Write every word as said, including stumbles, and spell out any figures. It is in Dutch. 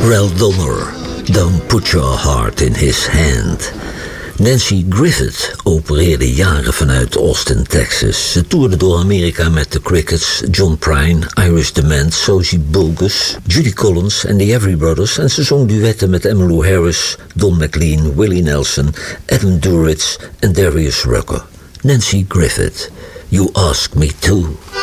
Ralph Donner, Don't Put Your Heart in His Hand. Nancy Griffith opereerde jaren vanuit Austin, Texas. Ze toerde door Amerika met The Crickets, John Prine, Irish Dement, Sosie Bogus, Judy Collins en de Everly Brothers. En ze zong duetten met Emmylou Harris, Don McLean, Willie Nelson, Adam Duritz en Darius Rucker. Nancy Griffith, You Ask Me To.